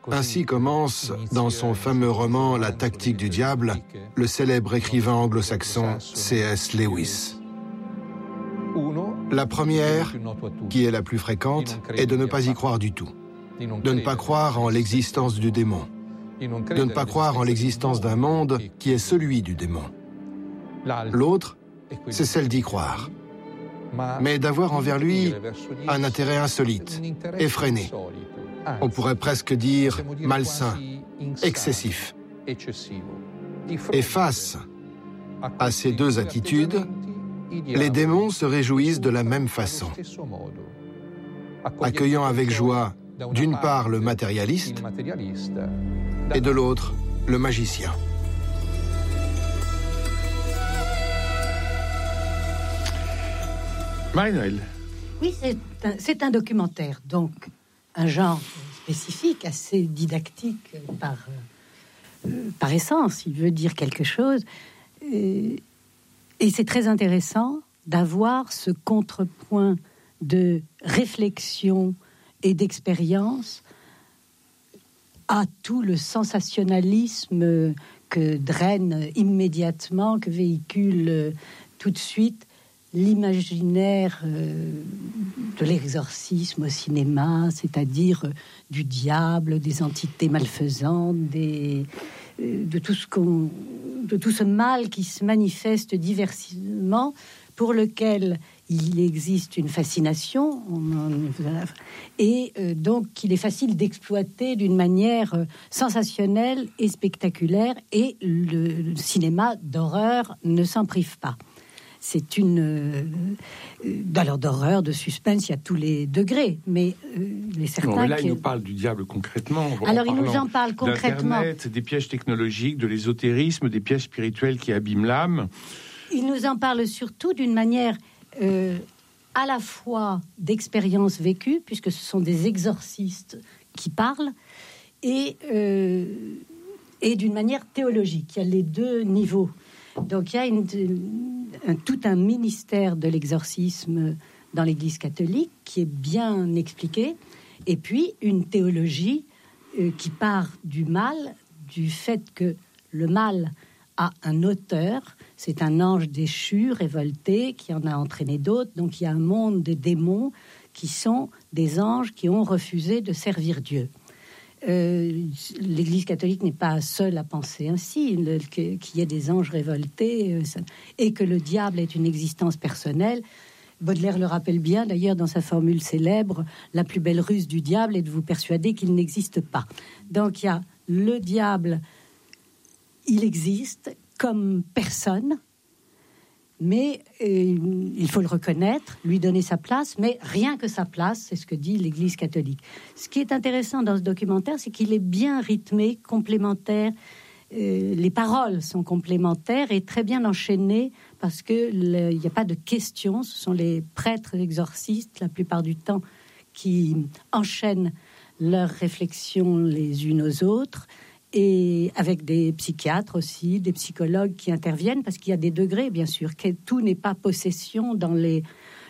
Ainsi commence, dans son fameux roman La tactique du diable, le célèbre écrivain anglo-saxon C.S. Lewis. La première, qui est la plus fréquente, est de ne pas y croire du tout. De ne pas croire en l'existence du démon. De ne pas croire en l'existence d'un monde qui est celui du démon. L'autre, c'est celle d'y croire, mais d'avoir envers lui un intérêt insolite, effréné. On pourrait presque dire malsain, excessif. Et face à ces deux attitudes, les démons se réjouissent de la même façon, accueillant avec joie d'une part le matérialiste et de l'autre le magicien. Marie-Noël. Oui, c'est un documentaire, donc un genre spécifique, assez didactique par essence. Il veut dire quelque chose. Et c'est très intéressant d'avoir ce contrepoint de réflexion et d'expérience à tout le sensationnalisme que draine immédiatement, que véhicule tout de suite l'imaginaire de l'exorcisme au cinéma, c'est-à-dire du diable, des entités malfaisantes, de tout ce mal qui se manifeste diversement, pour lequel il existe une fascination, et donc qu'il est facile d'exploiter d'une manière sensationnelle et spectaculaire, et le cinéma d'horreur ne s'en prive pas. C'est alors d'horreur, de suspense, il y a tous les degrés, mais il est certain mais là, il nous parle du diable concrètement. Alors, il nous en parle concrètement. D'Internet, des pièges technologiques, de l'ésotérisme, des pièges spirituels qui abîment l'âme. Il nous en parle surtout d'une manière à la fois d'expérience vécue, puisque ce sont des exorcistes qui parlent, et d'une manière théologique. Il y a les deux niveaux. Donc il y a tout un ministère de l'exorcisme dans l'Église catholique qui est bien expliqué, et puis une théologie qui part du mal, du fait que le mal a un auteur, c'est un ange déchu, révolté, qui en a entraîné d'autres. Donc il y a un monde de démons qui sont des anges qui ont refusé de servir Dieu. L'Église catholique n'est pas seule à penser ainsi, qu'il y ait des anges révoltés et que le diable est une existence personnelle. Baudelaire le rappelle bien d'ailleurs dans sa formule célèbre: la plus belle ruse du diable est de vous persuader qu'il n'existe pas. Donc il y a le diable, il existe comme personne, mais il faut le reconnaître, lui donner sa place, mais rien que sa place, c'est ce que dit l'Église catholique. Ce qui est intéressant dans ce documentaire, c'est qu'il est bien rythmé, complémentaire. Les paroles sont complémentaires et très bien enchaînées, parce qu'il n'y a pas de questions. Ce sont les prêtres exorcistes, la plupart du temps, qui enchaînent leurs réflexions les unes aux autres, et avec des psychiatres aussi, des psychologues qui interviennent, parce qu'il y a des degrés, bien sûr, que tout n'est pas possession dans les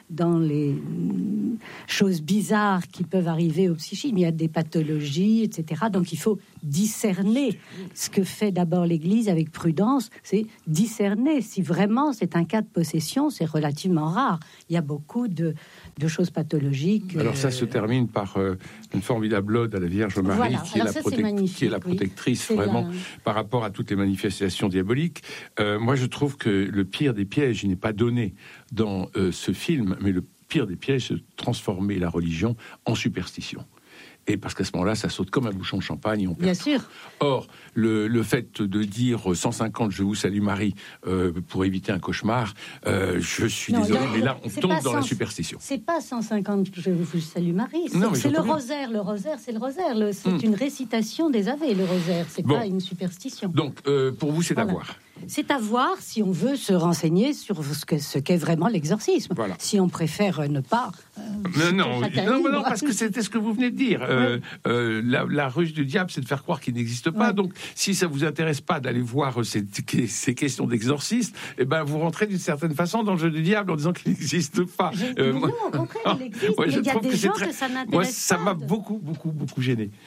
choses bizarres qui peuvent arriver au psychisme. Il y a des pathologies, etc. Donc il faut discerner. Ce que fait d'abord l'Église avec prudence, c'est discerner. Si vraiment c'est un cas de possession, c'est relativement rare. Il y a beaucoup de choses pathologiques. Alors ça se termine par une formidable ode à la Vierge Marie, voilà. qui est la protectrice, vraiment, par rapport à toutes les manifestations diaboliques. Moi, je trouve que le pire des pièges, il n'est pas donné dans ce film, mais le pire des pièges, c'est de transformer la religion en superstition. Et parce qu'à ce moment-là, ça saute comme un bouchon de champagne et on perd. Bien sûr. Or, le fait de dire 150 « Je vous salue Marie » pour éviter un cauchemar, je suis désolé, mais là, on tombe dans la superstition. C'est pas 150 « Je vous salue Marie », c'est le rosaire. Le rosaire, c'est le rosaire. C'est une récitation des Ave, le rosaire. C'est pas une superstition. Donc, pour vous, c'est à voir. C'est à voir si on veut se renseigner sur ce qu'est vraiment l'exorcisme. Voilà. Si on préfère ne pas... Non, parce que c'était ce que vous venez de dire. La ruse du diable, c'est de faire croire qu'il n'existe pas. Ouais. Donc, si ça vous intéresse pas d'aller voir ces questions d'exorcisme, eh ben, vous rentrez d'une certaine façon dans le jeu du diable en disant qu'il n'existe pas. Non, au contraire, il existe. Mais il y a des gens que ça n'intéresse pas. Moi, ça m'a beaucoup gêné.